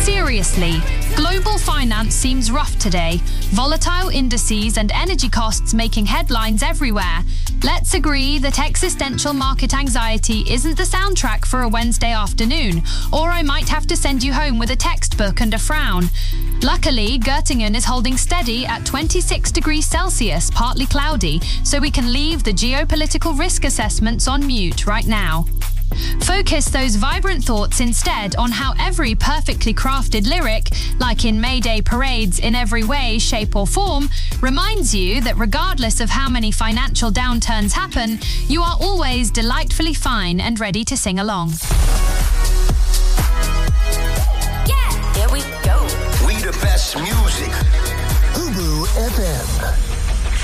Seriously, global finance seems rough today. Volatile indices and energy costs making headlines everywhere. Let's agree that existential market anxiety isn't the soundtrack for a Wednesday afternoon, or I might have to send you home with a textbook and a frown. Luckily, Göttingen is holding steady at 26 degrees Celsius, partly cloudy, so we can leave the geopolitical risk assessments on mute right now. Focus those vibrant thoughts instead on how every perfectly crafted lyric, like in May Day parades in every way, shape or form, reminds you that regardless of how many financial downturns happen, you are always delightfully fine and ready to sing along. Yeah, here we go. We the best music. Ubu FM.